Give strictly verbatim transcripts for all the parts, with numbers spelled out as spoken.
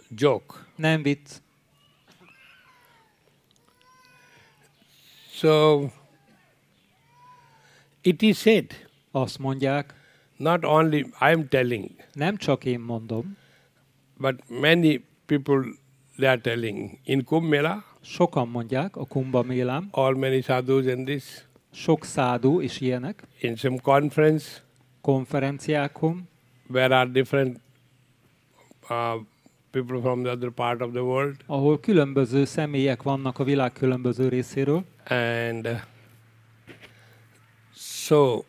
joke. Nem vicc. So it is said, Azt mondják, not only I am telling, nem csak én mondom, but many people they are telling. In Kumbh Mela, sokan mondják a Kumbha Mélán, all many sadhus in this, sok szádú és ilyenek, in some conference konferenciákon, where are different uh, people from the other part of the world, ahol különböző személyek vannak a világ különböző részéről, and uh, so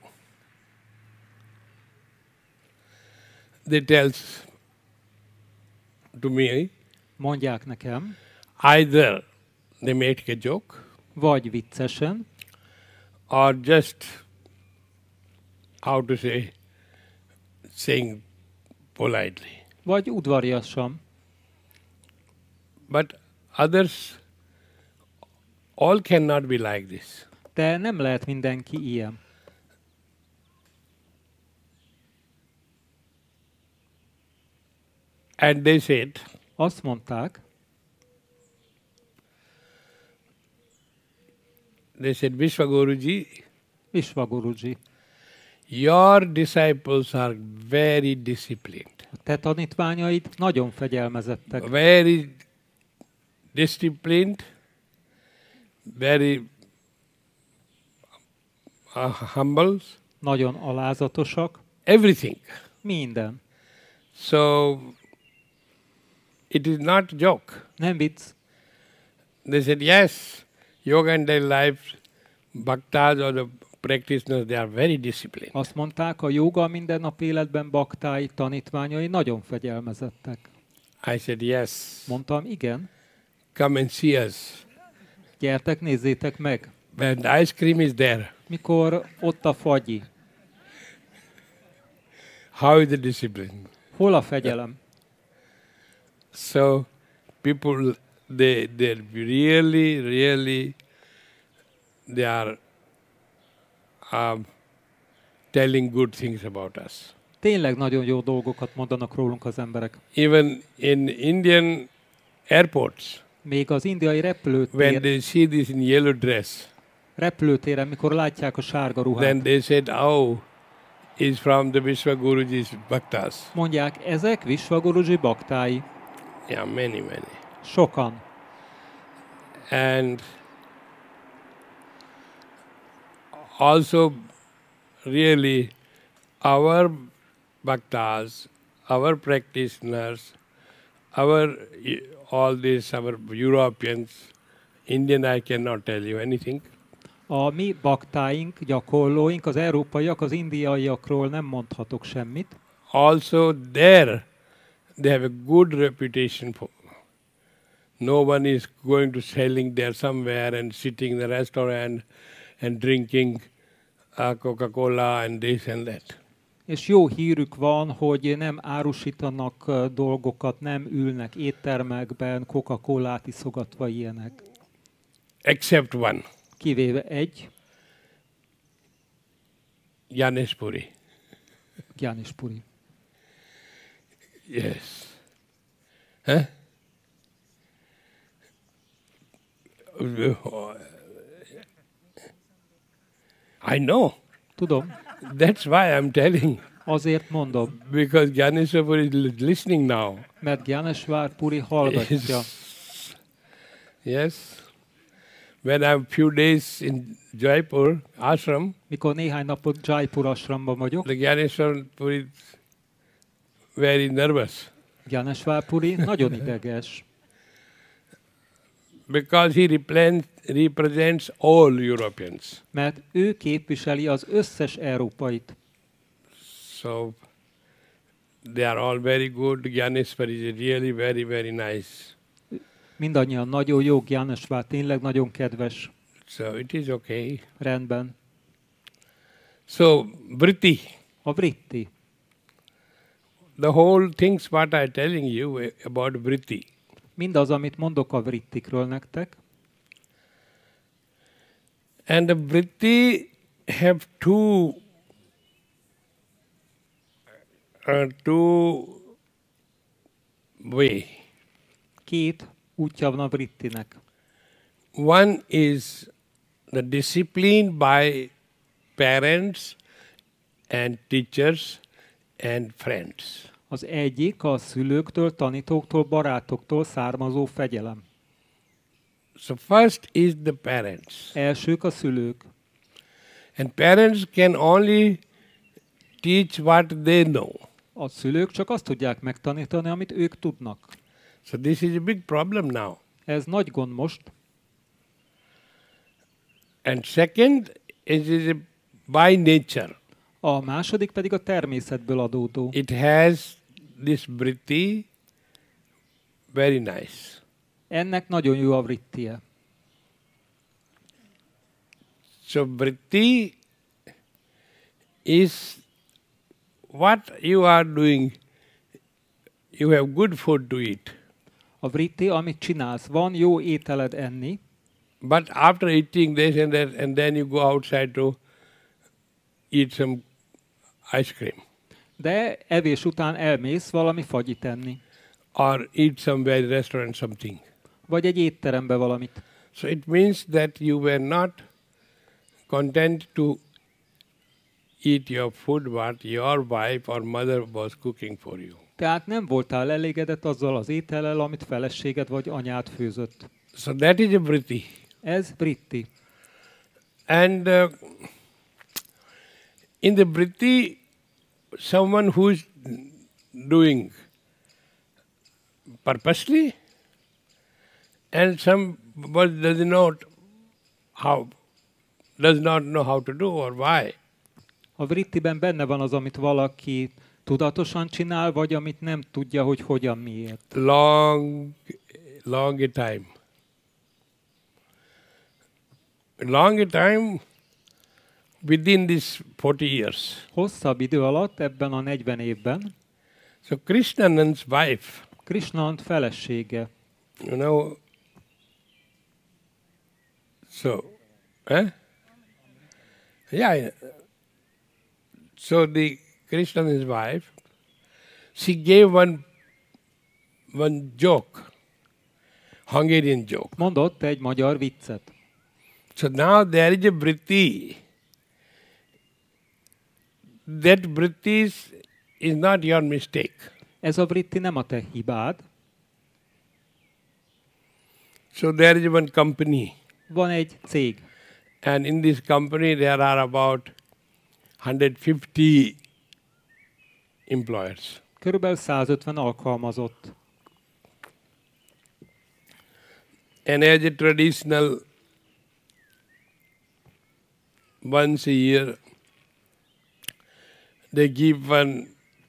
they tells to me, mondják nekem, either they make a joke vagy viccesen, or just, how to say, saying politely. vagy udvariasan. But others all cannot be like this. De nem lehet mindenki ilyen. And they said, Azt mondták, they said, Vishwaguruji, Visvaguruji, your disciples are very disciplined, a te tanítványaid nagyon fegyelmezettek, very disciplined, very uh, humble, nagyon alázatosak, everything. minden. So it is not joke. Nem vicc. They said, yes, yoga and daily life, bhaktas or the practitioners, they are very disciplined. Azt mondták, a jóga a mindennap életben baktái, tanítványai nagyon fegyelmezettek. I said, yes, Mondtam, igen, come and see us. gyertek, nézzétek meg. When the ice cream is there, Mikor ott a fagyi, how is the discipline? hol a fegyelem? So people, they they really, really, they are um, telling good things about us. Tényleg nagyon jó dolgokat mondanak rólunk az emberek. Even in Indian airports, Még az indiai when repülőtér, they see this in yellow dress, repülőtéren, mikor látják a sárga ruhát, then they said, oh, is from the Vishwaguruji's bhaktas. mondják, ezek Visvaguruji baktái. Yeah, many, many. Sokan. And also, really, our bhaktas, our practitioners, our all these, our Europeans, Indian, I cannot tell you anything. A mi baktáink, gyakorlóink, az európaiak, az indiaiakról nem mondhatok semmit. Also, there, they have a good reputation for. No one is going to selling there somewhere and sitting in the restaurant and drinking uh, Coca-Cola and this and that. És jó hírük van, hogy nem árusítanak uh, dolgokat, nem ülnek éttermekben, Coca-Colát iszogatva ilyenek. Except one, Kivéve egy, Ganesh Puri. János Puri. Yes. Huh? I know. Tudom, That's why I'm telling. azért mondom, Because Ganesh Puri is li- listening now. mert Gyanesvár Puri hallgatja. Yes. Yes. When I'm few days in Jaipur ashram, Mikor néhány napot Jaipur ashramban vagyok, the Ganesh Puri is very nervous Gyanesvár Puri nagyon ideges, because he represents, represents all Europeans. mert ő képviseli az összes európait. So they are all very good. Gyaneshwar is really very, very nice. Mindannyian nagyon jó, Gyanesvár tényleg nagyon kedves, So it is okay. rendben. So vritti, A vritti. the whole things what I'm telling you about vritti, Mindaz, amit mondok a vrittikről nektek, and the vritti have two uh, two way. Két útja van a Vrittinek. One is the discipline by parents and teachers and friends. Az egyik a szülőktől, tanítóktól, barátoktól származó fegyelem. So first is the parents. Elsők a szülők. And parents can only teach what they know. A szülők csak azt tudják megtanítani, amit ők tudnak. So this is a big problem now. Ez nagy gond most. And second, it is by nature. A második pedig a természetből adódó. It has this vritti, very nice. Ennek nagyon jó a vrittie. So vritti is what you are doing. You have good food to eat. A vritti, amit csinálsz, van jó ételed enni, But after eating this and that, and then you go outside to eat some ice cream de evés után elmész valami fagyit enni. or eat somewhere restaurant something. Vagy egy étterembe valamit. So it means that you were not content to eat your food what your wife or mother was cooking for you. Tehát nem voltál elégedett azzal az étellel, amit feleséged vagy anyád főzött. So that is a vritti. Ez vritti. And uh, in the vritti, someone who is doing purposely and some but does not how does not know how to do or why. A vrittiben benne van az, amit valaki tudatosan csinál, vagy amit nem tudja, hogy hogyan, miért. Long, long a time. Long a time within this forty years. Hosszabb idő alatt, ebben a negyven évben, So Krishnanand's wife, Krishnand felesége, you know, so, eh? Yeah, yeah. So the Krishnanand's wife, she gave one one joke, Hungarian joke. mondott egy magyar viccet. So now there is a vritti. That vritti is, is not your mistake. Ez a vritti nem a te hibád. So there is one company, Van egy cég, and in this company there are about one hundred fifty employers. körülbelül százötven alkalmazott. And as a traditional, once a year, they give one,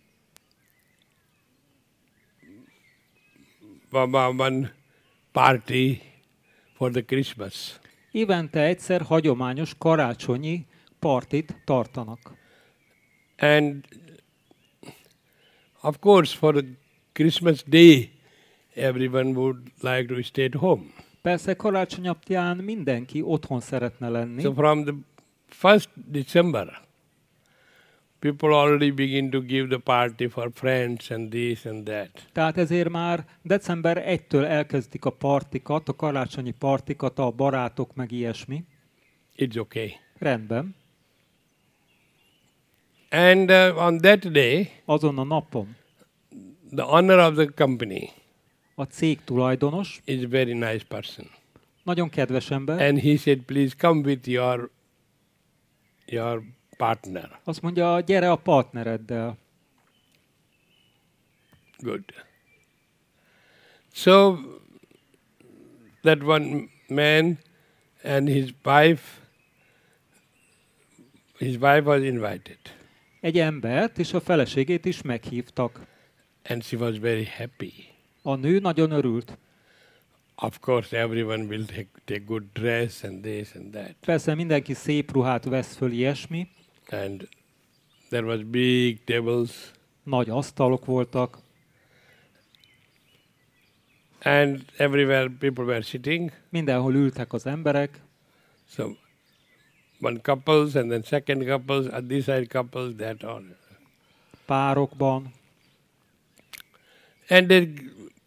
one party for the Christmas. Évente egyszer hagyományos karácsonyi partit tartanak. And of course, for the Christmas day, everyone would like to stay at home. Persze karácsony napján mindenki otthon szeretne lenni. So from the first December, people already begin to give the party for friends and this and that. Tehát ezért már december elsejétől elkezdik a partikat, a karácsonyi partikat, a barátok meg ilyesmi. It's okay. Rendben. And uh, on that day, Azon a napon the owner of the company a cég tulajdonos, is a very nice person. nagyon kedves ember, And he said, please come with your, your partner. azt mondja, gyere a partnereddel. Good. So that one man and his wife, his wife was invited. Egy embert és a feleségét is meghívtak. And she was very happy. A nő nagyon örült. Of course, everyone will take, take good dress and this and that. Persze mindenki szép ruhát vesz föl, ilyesmi. And there was big tables. Nagy asztalok voltak. And everywhere people were sitting. Mindenhol ültek az emberek. So one couples and then second couples, and this side couples, that all. Párokban. And they